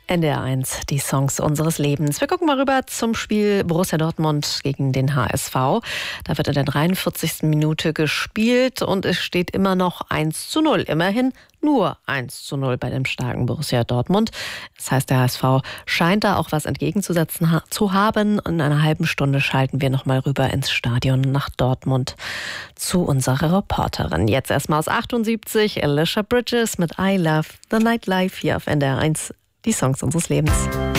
NDR1, die Songs unseres Lebens. Wir gucken mal rüber zum Spiel Borussia Dortmund gegen den HSV. Da wird in der 43. Minute gespielt und es steht immer noch 1:0. Immerhin nur 1:0 bei dem starken Borussia Dortmund. Das heißt, der HSV scheint da auch was entgegenzusetzen zu haben. In einer halben Stunde schalten wir nochmal rüber ins Stadion nach Dortmund zu unserer Reporterin. Jetzt erstmal aus 78, Alicia Bridges mit I Love the Nightlife hier auf NDR1. Die Songs unseres Lebens.